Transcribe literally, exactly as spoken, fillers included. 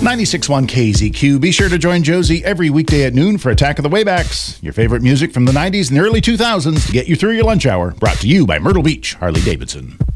ninety-six point one K Z Q. Be sure to join Josie every weekday at noon for Attack of the Waybacks, your favorite music from the nineties and the early two thousands to get you through your lunch hour. Brought to you by Myrtle Beach Harley Davidson.